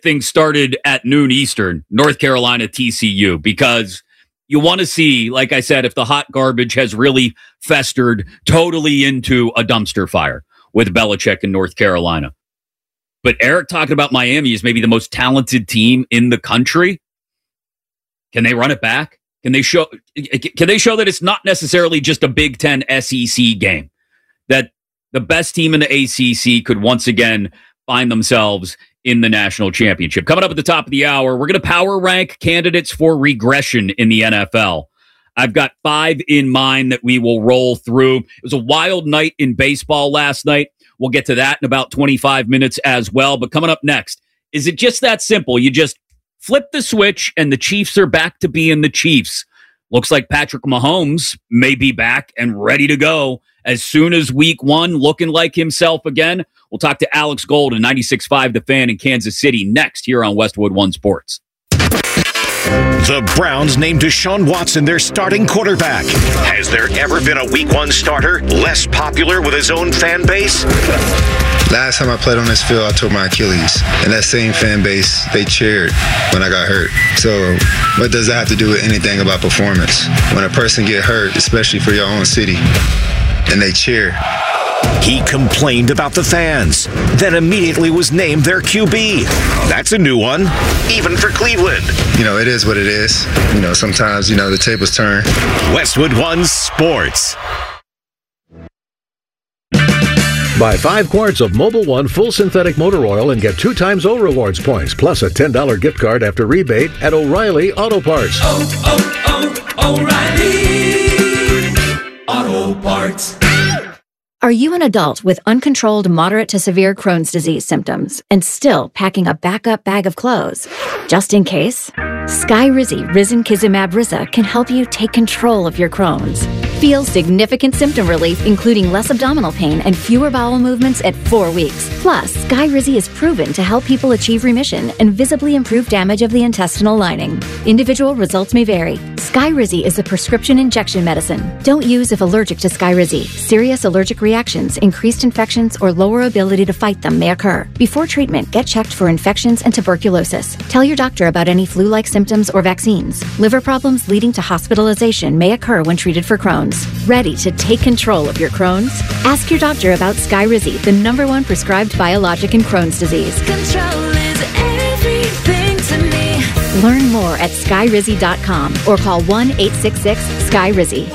things started at noon Eastern, North Carolina, TCU, because you want to see, like I said, if the hot garbage has really festered totally into a dumpster fire with Belichick in North Carolina. But Eric talking about Miami as maybe the most talented team in the country. Can they run it back? Can they show that it's not necessarily just a Big Ten SEC game? That the best team in the ACC could once again find themselves in the national championship. Coming up at the top of the hour, we're going to power rank candidates for regression in the NFL. I've got 5 in mind that we will roll through. It was a wild night in baseball last night. We'll get to that in about 25 minutes as well. But coming up next, is it just that simple? You just flip the switch and the Chiefs are back to being the Chiefs. Looks like Patrick Mahomes may be back and ready to go as soon as week 1, looking like himself again. We'll talk to Alex Gold and 96.5 The Fan in Kansas City next here on Westwood One Sports. The Browns named Deshaun Watson their starting quarterback. Has there ever been a week 1 starter less popular with his own fan base? Last time I played on this field, I tore my Achilles. And that same fan base, they cheered when I got hurt. So what does that have to do with anything about performance? When a person get hurt, especially for your own city, and they cheer. He complained about the fans, then immediately was named their QB. That's a new one, even for Cleveland. It is what it is. Sometimes, the tables turn. Westwood One Sports. Buy 5 quarts of Mobil 1 full synthetic motor oil and get 2 times O Rewards points, plus a $10 gift card after rebate at O'Reilly Auto Parts. O'Reilly Auto Parts. Are you an adult with uncontrolled moderate to severe Crohn's disease symptoms and still packing a backup bag of clothes? Just in case, Skyrizi Risankizumab Risa can help you take control of your Crohn's. Feel significant symptom relief, including less abdominal pain and fewer bowel movements at 4 weeks. Plus, Skyrizi is proven to help people achieve remission and visibly improve damage of the intestinal lining. Individual results may vary. Skyrizi is a prescription injection medicine. Don't use if allergic to Skyrizi. Serious allergic reactions, increased infections, or lower ability to fight them may occur. Before treatment, get checked for infections and tuberculosis. Tell your doctor about any flu-like symptoms or vaccines. Liver problems leading to hospitalization may occur when treated for Crohn's. Ready to take control of your Crohn's? Ask your doctor about Skyrizi, the #1 prescribed biologic in Crohn's disease. Control is everything to me. Learn more at Skyrizi.com or call 1-866-SKYRIZI.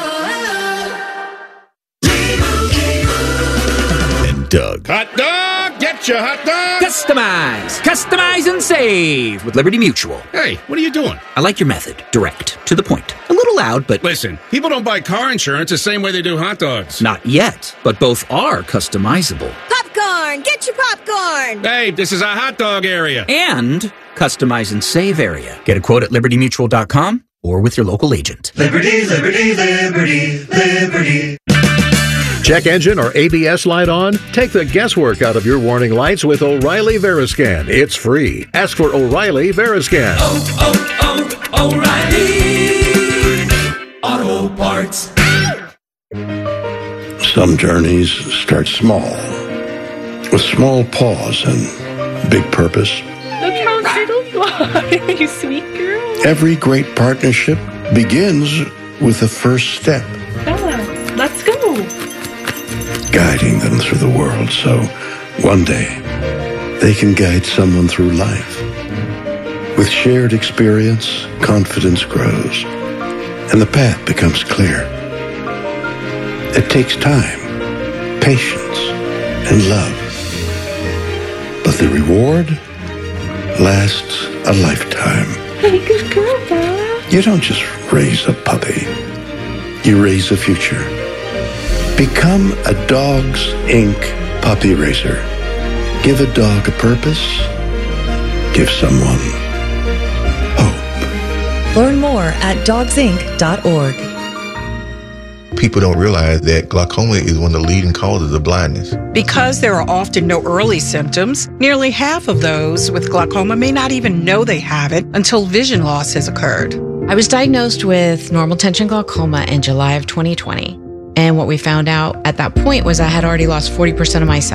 And Doug. Hot dog! Get your hot dog! Customize and save with Liberty Mutual. Hey, what are you doing? I like your method. Direct, to the point. A little loud, but... Listen, people don't buy car insurance the same way they do hot dogs. Not yet, but both are customizable. Popcorn! Get your popcorn! Hey, this is a hot dog area. And customize and save area. Get a quote at libertymutual.com or with your local agent. Liberty, liberty, liberty, liberty. Check engine or ABS light on? Take the guesswork out of your warning lights with O'Reilly Veriscan. It's free. Ask for O'Reilly Veriscan. O'Reilly Auto Parts. Some journeys start small, with small pause and big purpose. Look how Skittles fly, you sweet girl. Every great partnership begins with the first step. Bella, let's go. Guiding them through the world so one day they can guide someone through life. With shared experience, confidence grows, and the path becomes clear. It takes time, patience, and love. But the reward lasts a lifetime. Hey, good girl, Bella. You don't just raise a puppy. You raise a future. Become a Dogs Inc. puppy raiser. Give a dog a purpose. Give someone hope. Learn more at dogsinc.org. People don't realize that glaucoma is one of the leading causes of blindness. Because there are often no early symptoms, nearly half of those with glaucoma may not even know they have it until vision loss has occurred. I was diagnosed with normal tension glaucoma in July of 2020. And what we found out at that point was I had already lost 40% of my sight.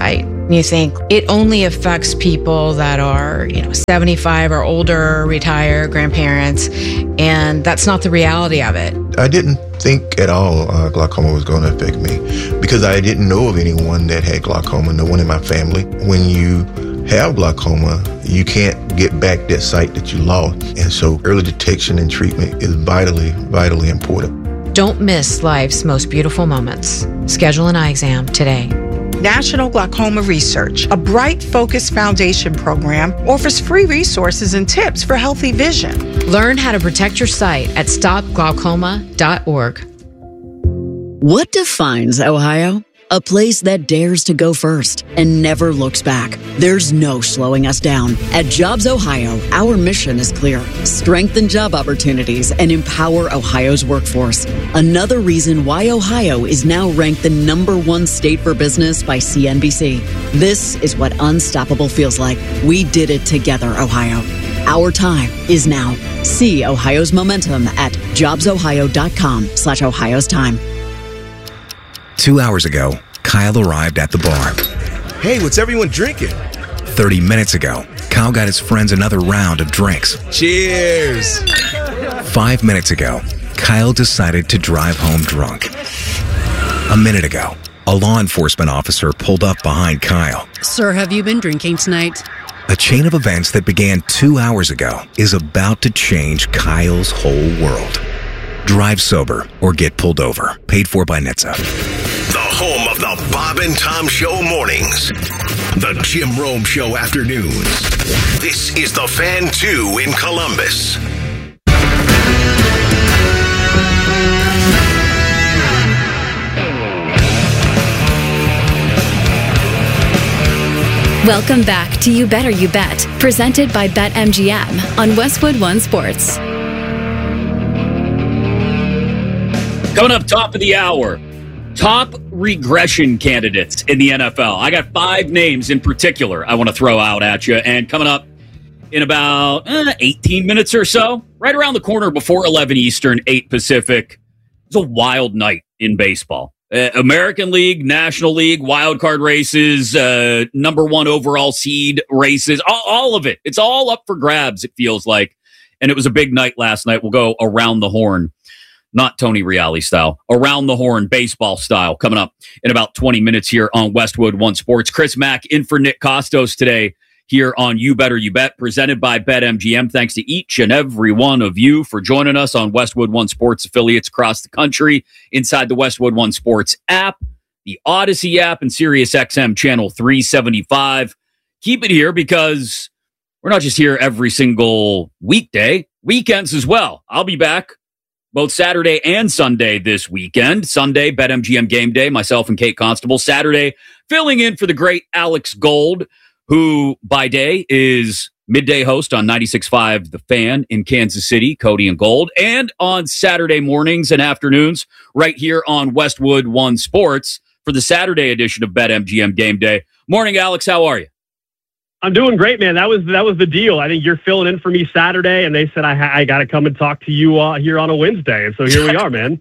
You think it only affects people that are, 75 or older, retired, grandparents, and that's not the reality of it. I didn't think at all glaucoma was going to affect me because I didn't know of anyone that had glaucoma, no one in my family. When you have glaucoma, you can't get back that sight that you lost. And so early detection and treatment is vitally, vitally important. Don't miss life's most beautiful moments. Schedule an eye exam today. National Glaucoma Research, a Bright Focus Foundation program, offers free resources and tips for healthy vision. Learn how to protect your sight at stopglaucoma.org. What defines Ohio? A place that dares to go first and never looks back. There's no slowing us down. At Jobs Ohio, our mission is clear. Strengthen job opportunities and empower Ohio's workforce. Another reason why Ohio is now ranked the #1 state for business by CNBC. This is what unstoppable feels like. We did it together, Ohio. Our time is now. See Ohio's momentum at jobsohio.com/Ohio's time. 2 hours ago, Kyle arrived at the bar. Hey, what's everyone drinking? 30 minutes ago, Kyle got his friends another round of drinks. Cheers! 5 minutes ago, Kyle decided to drive home drunk. A minute ago, a law enforcement officer pulled up behind Kyle. Sir, have you been drinking tonight? A chain of events that began 2 hours ago is about to change Kyle's whole world. Drive sober or get pulled over. Paid for by NHTSA. The home of the Bob and Tom Show mornings. The Jim Rome Show afternoons. This is the Fan 2 in Columbus. Welcome back to You Better You Bet, presented by BetMGM on Westwood One Sports. Coming up top of the hour, top regression candidates in the NFL. I got 5 names in particular I want to throw out at you. And coming up in about 18 minutes or so, right around the corner before 11 Eastern, 8 Pacific. It's a wild night in baseball. American League, National League, wild card races, #1 overall seed races, all of it. It's all up for grabs, it feels like. And it was a big night last night. We'll go around the horn. Not Tony Reali style, around the horn, baseball style, coming up in about 20 minutes here on Westwood One Sports. Chris Mack in for Nick Costos today here on You Better You Bet, presented by BetMGM. Thanks to each and every one of you for joining us on Westwood One Sports affiliates across the country, inside the Westwood One Sports app, the Odyssey app, and SiriusXM channel 375. Keep it here because we're not just here every single weekday, weekends as well. I'll be back both Saturday and Sunday this weekend. Sunday, BetMGM Game Day, myself and Kate Constable. Saturday, filling in for the great Alex Gold, who by day is midday host on 96.5 The Fan in Kansas City, Cody and Gold. And on Saturday mornings and afternoons, right here on Westwood One Sports for the Saturday edition of BetMGM Game Day. Morning, Alex. How are you? I'm doing great, man. That was the deal. I think you're filling in for me Saturday, and they said I got to come and talk to you here on a Wednesday, and so here we are, man.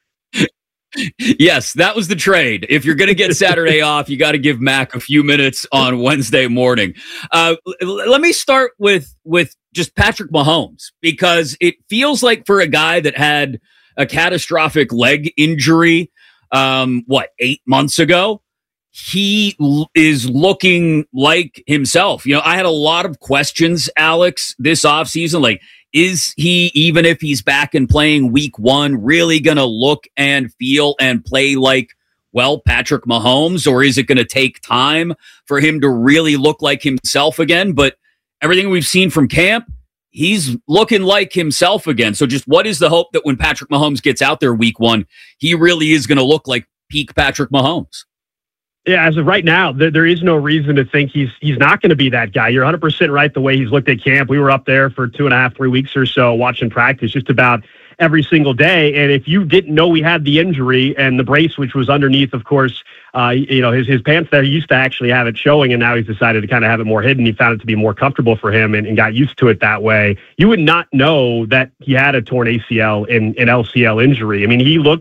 Yes, that was the trade. If you're going to get Saturday off, you got to give Mac a few minutes on Wednesday morning. Let me start with just Patrick Mahomes, because it feels like for a guy that had a catastrophic leg injury, 8 months ago, he is looking like himself. You know, I had a lot of questions, Alex, this offseason. Like, is he, even if he's back and playing week 1, really going to look and feel and play like, well, Patrick Mahomes? Or is it going to take time for him to really look like himself again? But everything we've seen from camp, he's looking like himself again. So just what is the hope that when Patrick Mahomes gets out there week 1, he really is going to look like peak Patrick Mahomes? Yeah, as of right now, there is no reason to think he's not going to be that guy. You're 100% right the way he's looked at camp. We were up there for 2.5, 3 weeks or so watching practice just about every single day. And if you didn't know he had the injury and the brace, which was underneath, of course, his pants there, he used to actually have it showing, and now he's decided to kind of have it more hidden. He found it to be more comfortable for him and got used to it that way. You would not know that he had a torn ACL and LCL injury. I mean, he looks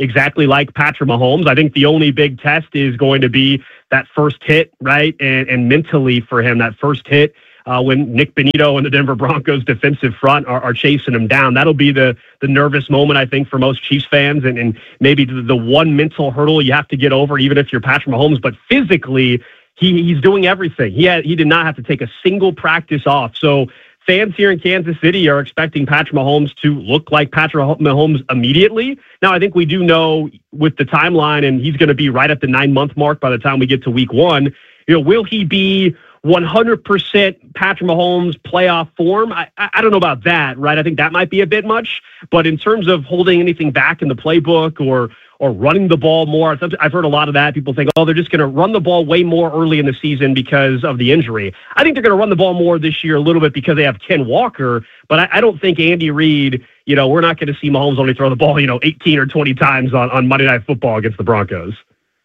exactly like Patrick Mahomes. I think the only big test is going to be that first hit, right? And mentally for him, that first hit when Nick Bonito and the Denver Broncos defensive front are chasing him down. That'll be the nervous moment, I think, for most Chiefs fans, and maybe the one mental hurdle you have to get over, even if you're Patrick Mahomes. But physically, he's doing everything. He did not have to take a single practice off. So fans here in Kansas City are expecting Patrick Mahomes to look like Patrick Mahomes immediately. Now, I think we do know with the timeline, and he's going to be right at the 9-month mark by the time we get to week 1. Will he be 100% Patrick Mahomes playoff form? I don't know about that, right? I think that might be a bit much. But in terms of holding anything back in the playbook or running the ball more, I've heard a lot of that. People think, they're just going to run the ball way more early in the season because of the injury. I think they're going to run the ball more this year a little bit because they have Ken Walker. But I don't think Andy Reid, we're not going to see Mahomes only throw the ball, 18 or 20 times on Monday Night Football against the Broncos.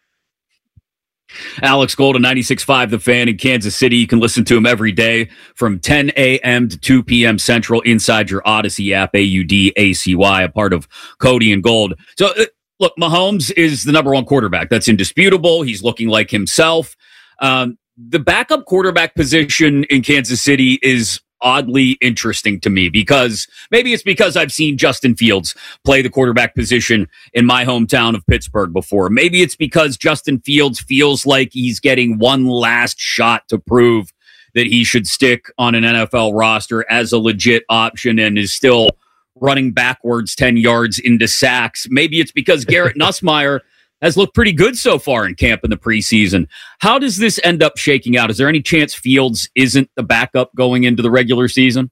Alex Golden, 96.5 The Fan in Kansas City. You can listen to him every day from 10 a.m. to 2 p.m. Central inside your Odyssey app, AUDACY, a part of Cody and Gold. So, look, Mahomes is the number one quarterback. That's indisputable. He's looking like himself. The backup quarterback position in Kansas City is oddly interesting to me because maybe it's because I've seen Justin Fields play the quarterback position in my hometown of Pittsburgh before. Maybe it's because Justin Fields feels like he's getting one last shot to prove that he should stick on an NFL roster as a legit option and is still running backwards 10 yards into sacks. Maybe it's because Garrett Nussmeier has looked pretty good so far in camp in the preseason. How does this end up shaking out? Is there any chance Fields isn't the backup going into the regular season?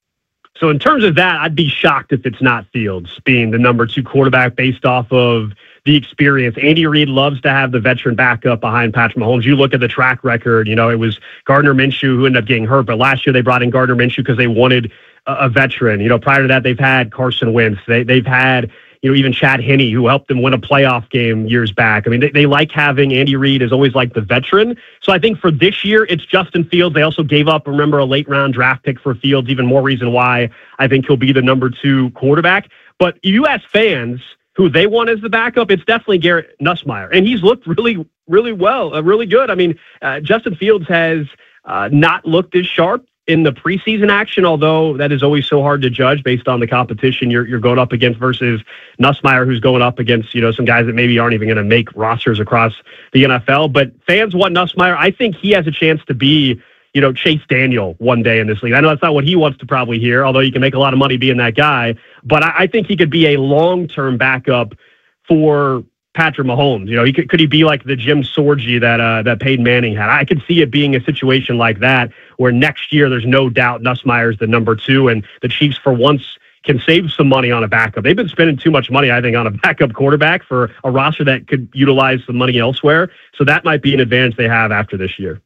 So in terms of that, I'd be shocked if it's not Fields being the number 2 quarterback based off of the experience. Andy Reid loves to have the veteran backup behind Patrick Mahomes. You look at the track record, it was Gardner Minshew who ended up getting hurt, but last year they brought in Gardner Minshew because they wanted a veteran. Prior to that, they've had Carson Wentz. They've had even Chad Henne, who helped them win a playoff game years back. I mean, they like having Andy Reid is always like the veteran. So I think for this year, it's Justin Fields. They also gave up, remember, a late-round draft pick for Fields, even more reason why I think he'll be the number 2 quarterback. But you ask fans who they want as the backup, it's definitely Garrett Nussmeier. And he's looked really, really well, really good. I mean, Justin Fields has not looked as sharp in the preseason action, although that is always so hard to judge based on the competition you're going up against versus Nussmeier, who's going up against, some guys that maybe aren't even going to make rosters across the NFL. But fans want Nussmeier. I think he has a chance to be, Chase Daniel one day in this league. I know that's not what he wants to probably hear, although you can make a lot of money being that guy. But I think he could be a long-term backup for Patrick Mahomes. Could he be like the Jim Sorgi that Peyton Manning had? I could see it being a situation like that where next year there's no doubt Nussmeier's the number 2 and the Chiefs for once can save some money on a backup. They've been spending too much money, I think, on a backup quarterback for a roster that could utilize some money elsewhere. So that might be an advantage they have after this year.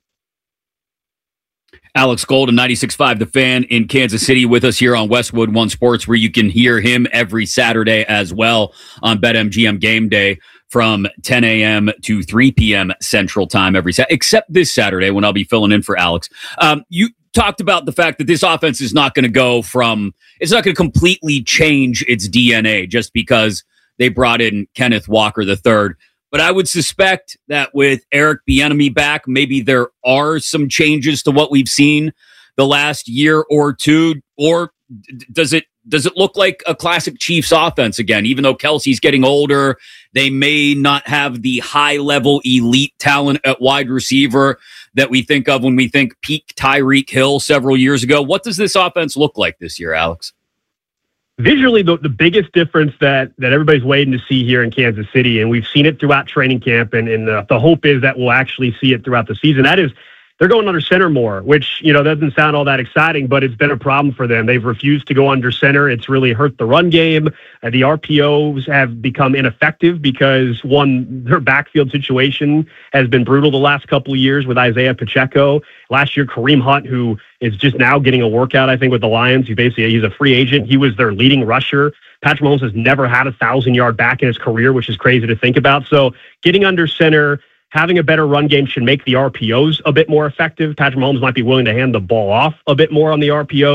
Alex Golden, 96.5 The Fan in Kansas City with us here on Westwood One Sports, where you can hear him every Saturday as well on BetMGM Game Day from 10 a.m. to 3 p.m. Central Time every Saturday, except this Saturday when I'll be filling in for Alex. You talked about the fact that this offense is not going to it's not going to completely change its DNA just because they brought in Kenneth Walker III. But I would suspect that with Eric Bieniemy back, maybe there are some changes to what we've seen the last year or two. Or does it look like a classic Chiefs offense again? Even though Kelsey's getting older, they may not have the high-level elite talent at wide receiver that we think of when we think peak Tyreek Hill several years ago. What does this offense look like this year, Alex? Visually, the biggest difference that everybody's waiting to see here in Kansas City, and we've seen it throughout training camp, and the hope is that we'll actually see it throughout the season, that is they're going under center more, which, doesn't sound all that exciting, but it's been a problem for them. They've refused to go under center. It's really hurt the run game. The RPOs have become ineffective because, one, their backfield situation has been brutal the last couple of years with Isaiah Pacheco. Last year, Kareem Hunt, who is just now getting a workout, I think, with the Lions. He's a free agent. He was their leading rusher. Patrick Mahomes has never had a 1,000-yard back in his career, which is crazy to think about. So getting under center, having a better run game should make the RPOs a bit more effective. Patrick Mahomes might be willing to hand the ball off a bit more on the RPOs.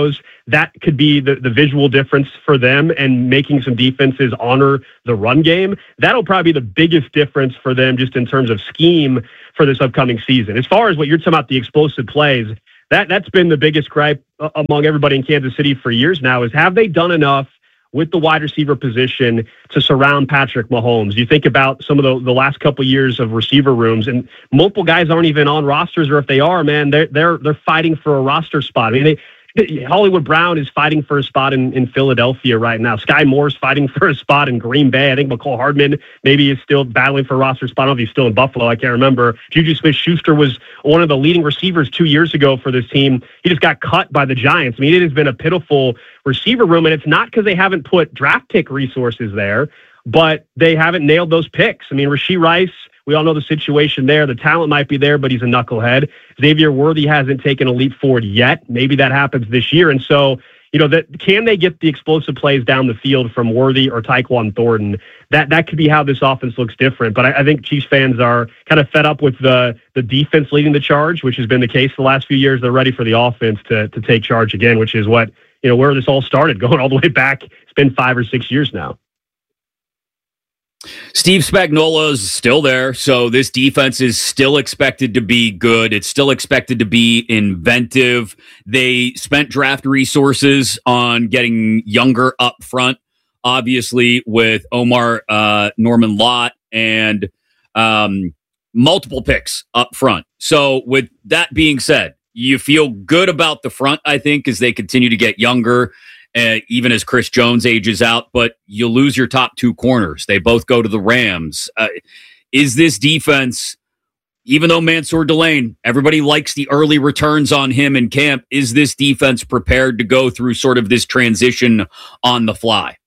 that could be the visual difference for them and making some defenses honor the run game. That'll probably be the biggest difference for them just in terms of scheme for this upcoming season. As far as what you're talking about, the explosive plays, that's been the biggest gripe among everybody in Kansas City for years now, is have they done enough with the wide receiver position to surround Patrick Mahomes? You think about some of the last couple of years of receiver rooms, and multiple guys aren't even on rosters, or if they are, man, they're fighting for a roster spot. I mean, Hollywood Brown is fighting for a spot in Philadelphia right now. Sky Moore's fighting for a spot in Green Bay. I think McCole Hardman maybe is still battling for a roster spot. I don't know if he's still in Buffalo. I can't remember. Juju Smith-Schuster was one of the leading receivers 2 years ago for this team. He just got cut by the Giants. I mean, it has been a pitiful receiver room, and it's not because they haven't put draft pick resources there, but they haven't nailed those picks. I mean, Rashee Rice, we all know the situation there. The talent might be there, but he's a knucklehead. Xavier Worthy hasn't taken a leap forward yet. Maybe that happens this year. And so, can they get the explosive plays down the field from Worthy or Tyquan Thornton? That could be how this offense looks different. But I think Chiefs fans are kind of fed up with the defense leading the charge, which has been the case the last few years. They're ready for the offense to take charge again, which is what, where this all started, going all the way back. It's been 5 or 6 years now. Steve Spagnuolo is still there, so this defense is still expected to be good. It's still expected to be inventive. They spent draft resources on getting younger up front, obviously, with Omar Norman Lott and multiple picks up front. So with that being said, you feel good about the front, I think, as they continue to get younger. Even as Chris Jones ages out, but you lose your top 2 corners. They both go to the Rams. Is this defense, even though Mansour Delane, everybody likes the early returns on him in camp, is this defense prepared to go through sort of this transition on the fly?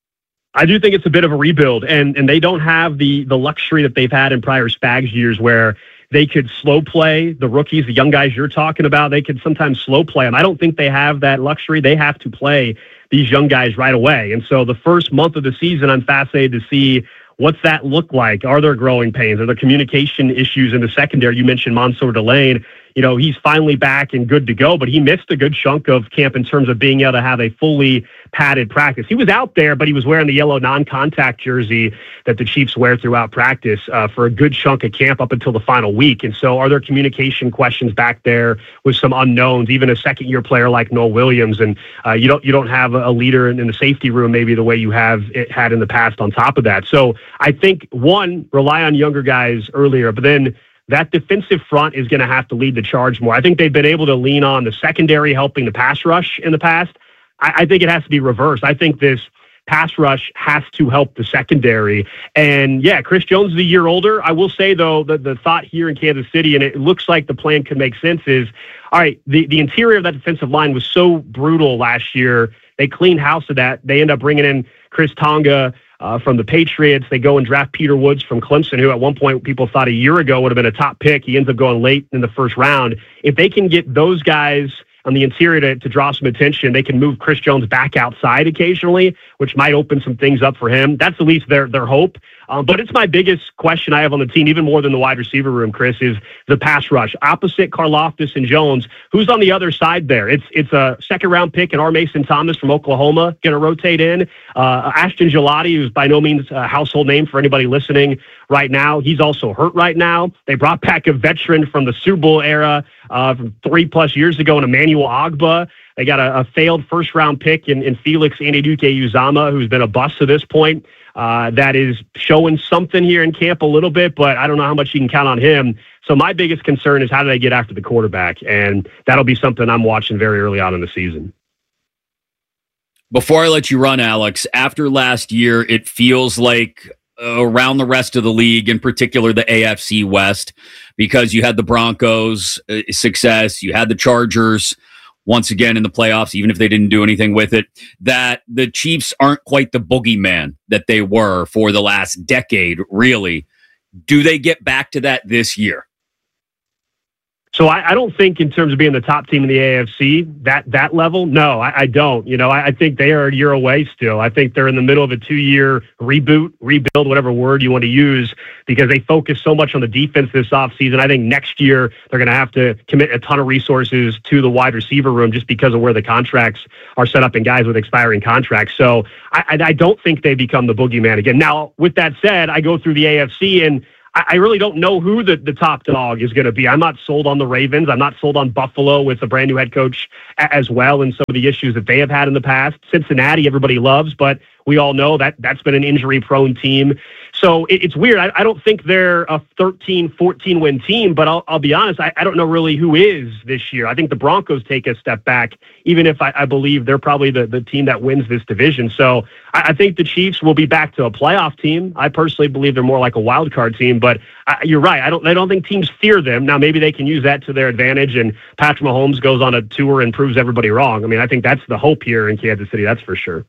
I do think it's a bit of a rebuild, and they don't have the luxury that they've had in prior Spags years where they could slow play the rookies, the young guys you're talking about. They could sometimes slow play them. I don't think they have that luxury. They have to play these young guys right away. And so the first month of the season, I'm fascinated to see what's that look like. Are there growing pains? Are there communication issues in the secondary? You mentioned Mansour Delane. He's finally back and good to go, but he missed a good chunk of camp in terms of being able to have a fully padded practice. He was out there, but he was wearing the yellow non-contact jersey that the Chiefs wear throughout practice for a good chunk of camp up until the final week. And so are there communication questions back there with some unknowns, even a second-year player like Noel Williams? And you don't have a leader in the safety room maybe the way you have it had in the past on top of that. So I think, one, rely on younger guys earlier, but then that defensive front is going to have to lead the charge more. I think they've been able to lean on the secondary helping the pass rush in the past. I think it has to be reversed. I think this pass rush has to help the secondary. And yeah, Chris Jones is a year older. I will say, though, that the thought here in Kansas City, and it looks like the plan could make sense, is, all right, the interior of that defensive line was so brutal last year. They cleaned house of that. They end up bringing in Chris Tonga from the Patriots. They go and draft Peter Woods from Clemson, who at one point people thought a year ago would have been a top pick. He ends up going late in the first round. If they can get those guys on the interior to draw some attention, they can move Chris Jones back outside occasionally, which might open some things up for him. That's at least their hope. But it's my biggest question I have on the team, even more than the wide receiver room, Chris, is the pass rush. Opposite Karlaftis and Jones, who's on the other side there? It's a second-round pick and R. Mason Thomas from Oklahoma going to rotate in. Ashton Gillotte, who's by no means a household name for anybody listening right now. He's also hurt right now. They brought back a veteran from the Super Bowl era from 3+ years ago in Emmanuel Ogbah. They got a failed first-round pick in Felix Anudike-Uzomah, who's been a bust to this point. That is showing something here in camp a little bit, but I don't know how much you can count on him. So my biggest concern is how do they get after the quarterback? And that'll be something I'm watching very early on in the season. Before I let you run, Alex, after last year, it feels like around the rest of the league, in particular the AFC West, because you had the Broncos success, you had the Chargers once again in the playoffs, even if they didn't do anything with it, that the Chiefs aren't quite the boogeyman that they were for the last decade, really. Do they get back to that this year? So I don't think in terms of being the top team in the AFC, that level, no, I don't. I think they are a year away still. I think they're in the middle of a 2-year reboot, rebuild, whatever word you want to use, because they focus so much on the defense this offseason. I think next year they're going to have to commit a ton of resources to the wide receiver room just because of where the contracts are set up and guys with expiring contracts. So I don't think they become the boogeyman again. Now, with that said, I go through the AFC and I really don't know who the top dog is going to be. I'm not sold on the Ravens. I'm not sold on Buffalo with a brand new head coach as well and some of the issues that they have had in the past. Cincinnati, everybody loves, but we all know that that's been an injury-prone team. So it's weird. I don't think they're a 13, 14-win team, but I'll be honest, I don't know really who is this year. I think the Broncos take a step back, even if I believe they're probably the team that wins this division. So I think the Chiefs will be back to a playoff team. I personally believe they're more like a wild card team, but you're right. I don't think teams fear them. Now, maybe they can use that to their advantage, and Patrick Mahomes goes on a tour and proves everybody wrong. I mean, I think that's the hope here in Kansas City, that's for sure.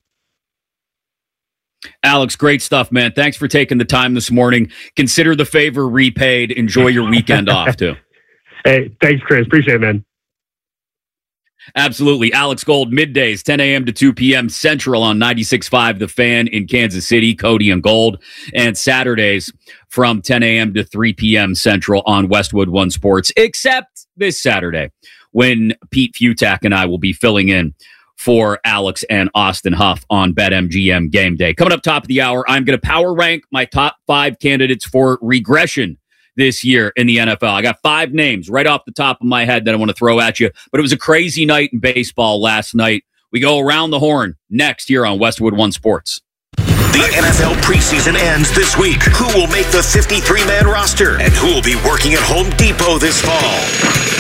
Alex, great stuff, man. Thanks for taking the time this morning. Consider the favor repaid. Enjoy your weekend off, too. Hey, thanks, Chris. Appreciate it, man. Absolutely. Alex Gold, middays, 10 a.m. to 2 p.m. Central on 96.5 The Fan in Kansas City, Cody and Gold. And Saturdays from 10 a.m. to 3 p.m. Central on Westwood One Sports, except this Saturday when Pete Futak and I will be filling in for Alex and Austin Huff on BetMGM Game Day. Coming up top of the hour, I'm going to power rank my top 5 candidates for regression this year in the NFL. I got 5 names right off the top of my head that I want to throw at you, but it was a crazy night in baseball last night. We go around the horn next year on Westwood One Sports. The NFL preseason ends this week. Who will make the 53-man roster? And who will be working at Home Depot this fall?